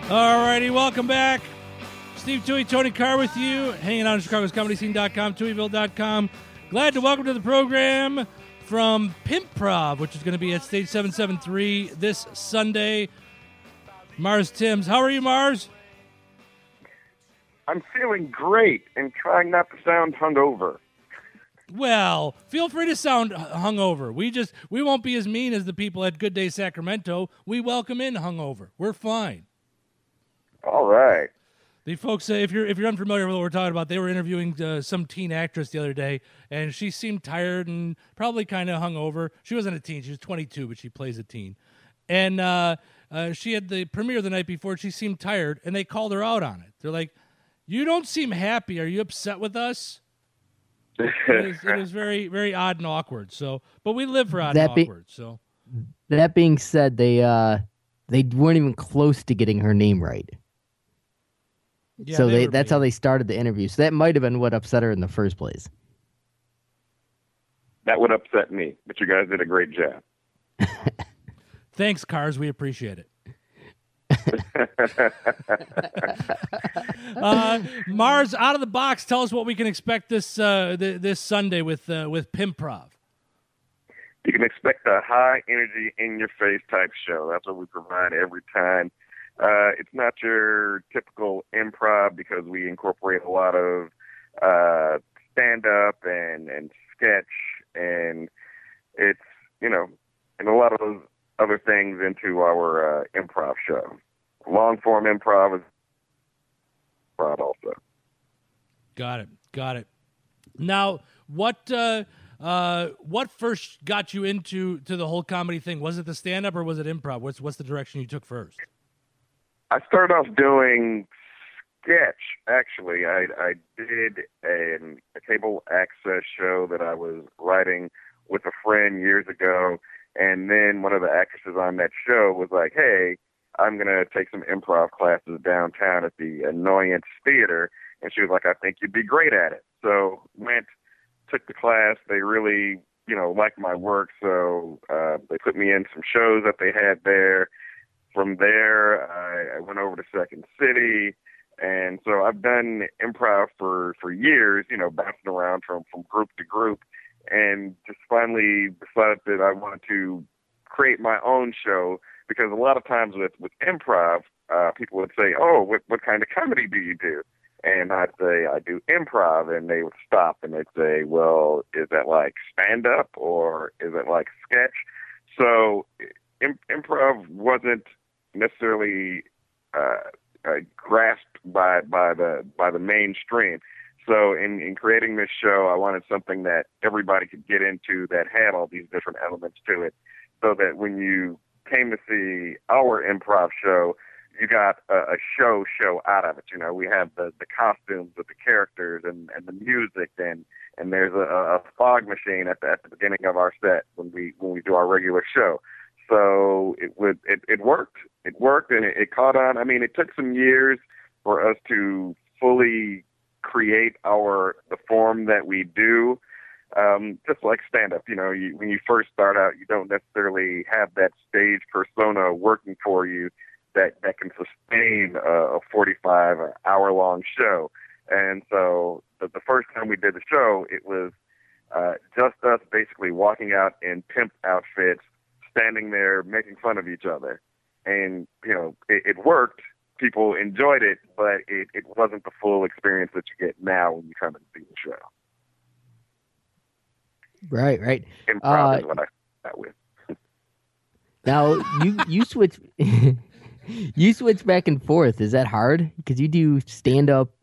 All righty, welcome back. Steve Toohey, Tony Carr with you, hanging out at ChicagosComedyScene.com, TooheyVille.com. Glad to welcome to the program from Pimpprov, which is going to be at Stage 773 this Sunday, Mars Timms. How are you, Mars? I'm feeling great and trying not to sound hungover. Well, feel free to sound hungover. We won't be as mean as the people at Good Day Sacramento. We welcome in hungover. We're fine. All right. The folks, if you're unfamiliar with what we're talking about, they were interviewing some teen actress the other day, and she seemed tired and probably kind of hungover. She wasn't a teen; she was 22, but she plays a teen. And she had the premiere the night before. She seemed tired, and they called her out on it. They're like, "You don't seem happy. Are you upset with us?" It was very, very odd and awkward. So, but we live for odd and awkward. So, that being said, they weren't even close to getting her name right. Yeah, so that's how they started the interview. So that might have been what upset her in the first place. That would upset me, but you guys did a great job. Thanks, Cars. We appreciate it. Mars, out of the box, tell us what we can expect this Sunday with Pimpprov. You can expect a high energy, in your face type show. That's what we provide every time. It's not your typical improv because we incorporate a lot of stand up and sketch, and it's and a lot of those other things into our improv show. Long form improv is improv also. Got it. Now, what first got you into the whole comedy thing? Was it the stand up or was it improv? What's the direction you took first? I started off doing sketch. Actually, I did a cable access show that I was writing with a friend years ago. And then one of the actresses on that show was like, "Hey, I'm going to take some improv classes downtown at the Annoyance Theater." And she was like, "I think you'd be great at it." So took the class. They really, liked my work. So they put me in some shows that they had there. From there, I went over to Second City. And so I've done improv for years, bouncing around from group to group. And just finally decided that I wanted to create my own show, because a lot of times with improv, people would say, "Oh, what kind of comedy do you do?" And I'd say, "I do improv," and they would stop and they'd say, "Well, is that like stand-up or is it like sketch?" So improv wasn't necessarily grasped by the mainstream. So in creating this show, I wanted something that everybody could get into that had all these different elements to it, so that when you came to see our improv show, you got a show out of it. We have the costumes of the characters and the music, and there's a fog machine at the beginning of our set when we do our regular show. So it worked. It worked, and it caught on. I mean, it took some years for us to fully create the form that we do. Just like stand-up, when you first start out, you don't necessarily have that stage persona working for you that can sustain a 45-hour-long show. And so the first time we did the show, it was just us basically walking out in pimp outfits, standing there making fun of each other. And, it worked. People enjoyed it, but it wasn't the full experience that you get now when you come and see the show. Right. Improv is what I start with. Now you switch you switch back and forth. Is that hard? Because you do stand up